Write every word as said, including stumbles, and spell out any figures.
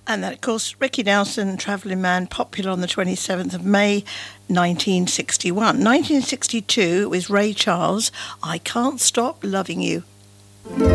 And then, of course, Ricky Nelson, Travelling Man, popular on the twenty-seventh of May, nineteen sixty-one. nineteen sixty-two was Ray Charles, I Can't Stop Loving You.